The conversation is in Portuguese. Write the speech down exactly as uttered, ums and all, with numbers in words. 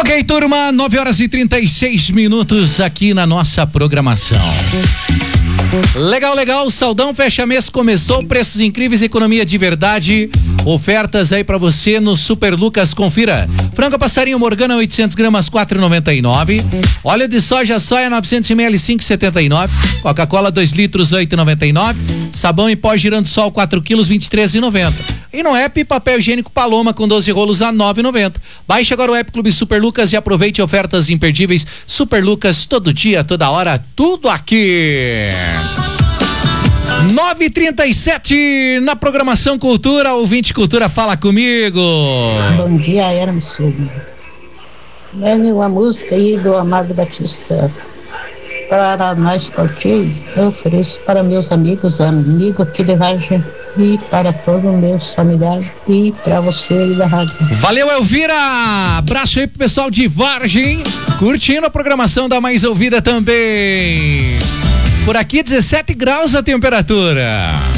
Ok, turma, nove horas e trinta e seis minutos aqui na nossa programação. Legal, legal, Saldão fecha mês começou, preços incríveis, economia de verdade, ofertas aí pra você no Super Lucas, confira. Frango passarinho Morgana oitocentos gramas quatro e noventa e nove, óleo de soja soia novecentos mililitros cinco e setenta e nove, Coca-Cola dois litros oito e noventa e nove, sabão em pó girando sol quatro quilos vinte e três e noventa. E no app, papel higiênico Paloma com doze rolos a nove e noventa. Baixe agora o app Clube Super Lucas e aproveite ofertas imperdíveis. Super Lucas, todo dia, toda hora, tudo aqui. nove e trinta e sete na programação Cultura, ouvinte Cultura, fala comigo. Bom dia, Hermes Silva. Leve uma música aí do Amado Batista para nós curtir. Eu ofereço para meus amigos, amigos aqui de Vargem, e para todos os meus familiares e para você aí da rádio. Valeu, Elvira! Abraço aí pro pessoal de Vargem, curtindo a programação da Mais Ouvida também. Por aqui, dezessete graus a temperatura.